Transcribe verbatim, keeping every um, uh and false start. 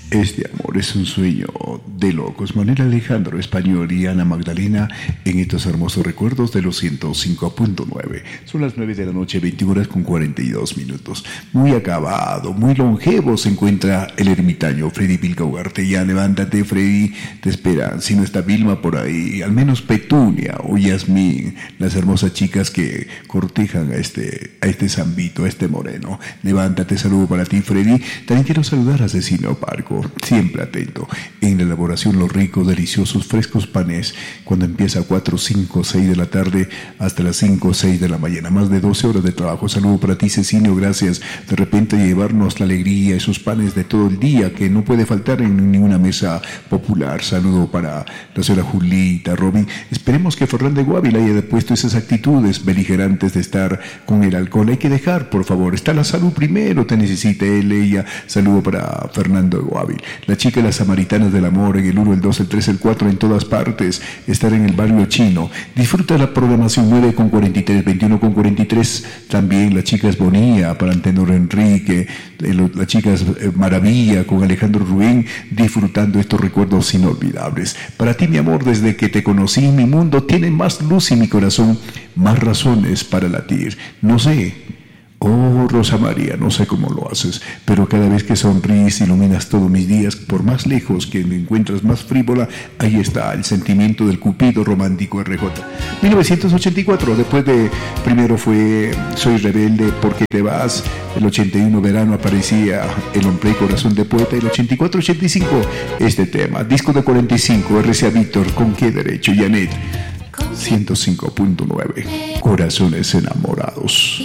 Este amor es un sueño de locos. Manuel Alejandro Español y Ana Magdalena en estos hermosos recuerdos de los ciento cinco punto nueve. Son las nueve de la noche, veintiuna horas con cuarenta y dos minutos. Muy acabado, muy longevo se encuentra el ermitaño Freddy Vilca Ugarte. Ya levántate, Freddy, te esperan. Si no está Vilma por ahí, al menos Petunia o Yasmín, las hermosas chicas que cortejan a este, a este zambito, a este moreno. Levántate, saludo para ti, Freddy. También quiero saludar a Cecilio Parco, siempre atento en la elaboración, los ricos, deliciosos, frescos panes, cuando empieza a cuatro, cinco, seis de la tarde hasta las cinco, seis de la mañana, más de doce horas de trabajo. Saludo para ti, Cecilio, gracias de repente llevarnos la alegría, esos panes de todo el día que no puede faltar en ninguna mesa popular. Saludo para la señora Julita, Robin. Esperemos que Fernández Guávila haya puesto esas actitudes beligerantes de estar con el alcohol. Hay que dejar, por favor, está la salud primero, te necesita él, ella. Saludo para Fernando Guávila. La chica de las Samaritanas del Amor en el uno, el dos, el tres, el cuatro, en todas partes. Estar en el barrio chino. Disfruta de la programación nueve con cuarenta y tres, veintiuno con cuarenta y tres. También la chica es Bonía para Antenor Enrique. La chica es Maravilla con Alejandro Rubén. Disfrutando estos recuerdos inolvidables. Para ti, mi amor, desde que te conocí, mi mundo tiene más luz y mi corazón más razones para latir. No sé. Oh, Rosa María, no sé cómo lo haces, pero cada vez que sonríes iluminas todos mis días. Por más lejos que me encuentras más frívola, ahí está el sentimiento del cupido romántico R J. mil novecientos ochenta y cuatro, después de, primero fue Soy Rebelde, ¿por qué te vas? El ochenta y uno, Verano, aparecía El Hombre y Corazón de Poeta. El ochenta y cuatro, ochenta y cinco, este tema, disco de cuarenta y cinco, R C A Víctor, ¿con qué derecho? Janet, ciento cinco punto nueve, Corazones Enamorados.